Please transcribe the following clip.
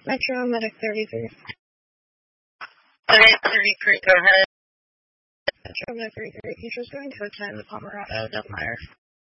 Metro Medic 33. Okay, 33, go ahead. Metro Medic 33, he's just going to attend Pomerado, Delmire.